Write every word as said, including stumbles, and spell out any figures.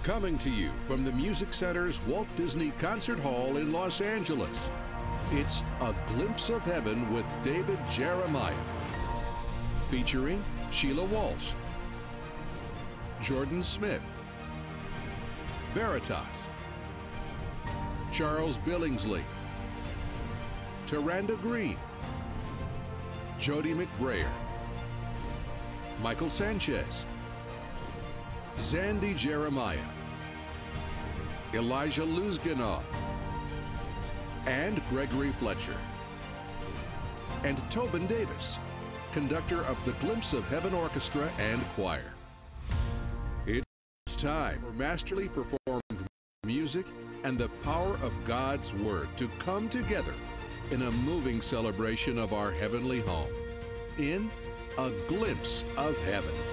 Coming to you from the Music Center's Walt Disney Concert Hall in Los Angeles, it's A Glimpse of Heaven with David Jeremiah, featuring Sheila Walsh, Jordan Smith, Veritas, Charles Billingsley, Taranda Green, Jody McBrayer, Michael Sanchez, Zandy Jeremiah, Elijah Luzganoff, and Gregory Fletcher. And Tobin Davis, conductor of the Glimpse of Heaven Orchestra and Choir. It's time for masterly performed music and the power of God's Word to come together in a moving celebration of our heavenly home in A Glimpse of Heaven.